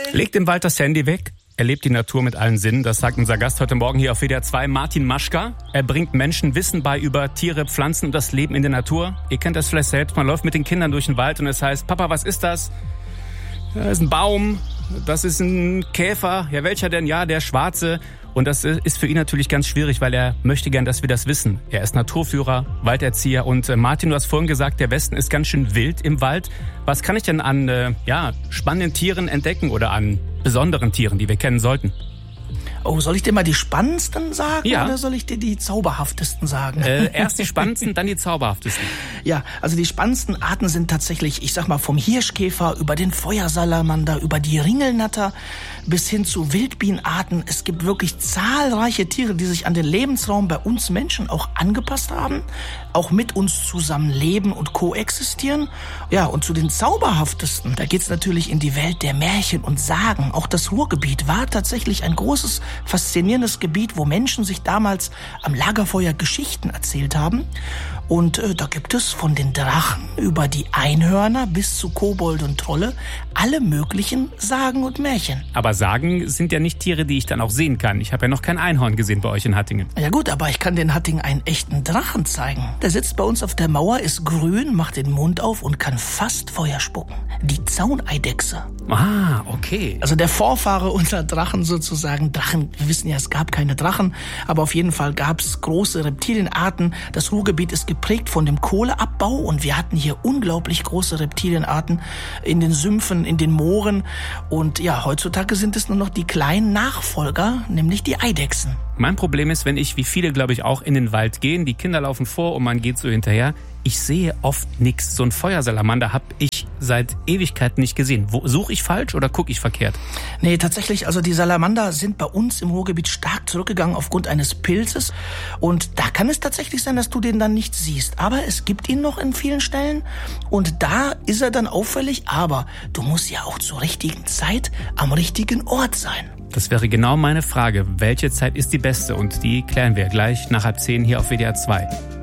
Legt im Wald das Handy weg, erlebt die Natur mit allen Sinnen. Das sagt unser Gast heute Morgen hier auf WDR 2, Martin Maschka. Er bringt Menschen Wissen bei über Tiere, Pflanzen und das Leben in der Natur. Ihr kennt das vielleicht selbst, man läuft mit den Kindern durch den Wald und es heißt, Papa, was ist das? Das ist ein Baum, das ist ein Käfer. Ja, welcher denn? Ja, der schwarze. Und das ist für ihn natürlich ganz schwierig, weil er möchte gern, dass wir das wissen. Er ist Naturführer, Walderzieher und Martin, du hast vorhin gesagt, der Westen ist ganz schön wild im Wald. Was kann ich denn an spannenden Tieren entdecken oder an besonderen Tieren, die wir kennen sollten? Oh, soll ich dir mal die spannendsten sagen, ja, oder soll ich dir die zauberhaftesten sagen? Erst die spannendsten, dann die zauberhaftesten. Ja, also die spannendsten Arten sind tatsächlich, ich sag mal, vom Hirschkäfer über den Feuersalamander, über die Ringelnatter bis hin zu Wildbienenarten. Es gibt wirklich zahlreiche Tiere, die sich an den Lebensraum bei uns Menschen auch angepasst haben, auch mit uns zusammen leben und koexistieren. Ja, und zu den zauberhaftesten, da geht's natürlich in die Welt der Märchen und Sagen. Auch das Ruhrgebiet war tatsächlich ein großes, faszinierendes Gebiet, wo Menschen sich damals am Lagerfeuer Geschichten erzählt haben. Und da gibt es von den Drachen über die Einhörner bis zu Kobold und Trolle alle möglichen Sagen und Märchen. Aber Sagen sind ja nicht Tiere, die ich dann auch sehen kann. Ich habe ja noch kein Einhorn gesehen bei euch in Hattingen. Ja gut, aber ich kann den Hattingen einen echten Drachen zeigen. Der sitzt bei uns auf der Mauer, ist grün, macht den Mund auf und kann fast Feuer spucken. Die Zauneidechse. Ah, okay. Also der Vorfahre unserer Drachen sozusagen. Drachen, wir wissen ja, es gab keine Drachen, aber auf jeden Fall gab es große Reptilienarten. Das Ruhrgebiet ist geprägt von dem Kohleabbau und wir hatten hier unglaublich große Reptilienarten in den Sümpfen, in den Mooren. Und ja, heutzutage sind es nur noch die kleinen Nachfolger, nämlich die Eidechsen. Mein Problem ist, wenn ich, wie viele glaube ich auch, in den Wald gehen, die Kinder laufen vor und man geht so hinterher, ich sehe oft nichts. So ein Feuersalamander habe ich seit Ewigkeiten nicht gesehen. Suche ich falsch oder gucke ich verkehrt? Nee, tatsächlich, also die Salamander sind bei uns im Ruhrgebiet stark zurückgegangen aufgrund eines Pilzes. Und da kann es tatsächlich sein, dass du den dann nicht siehst. Aber es gibt ihn noch in vielen Stellen und da ist er dann auffällig. Aber du musst ja auch zur richtigen Zeit am richtigen Ort sein. Das wäre genau meine Frage. Welche Zeit ist die beste? Und die klären wir gleich nach 10:30 hier auf WDR 2.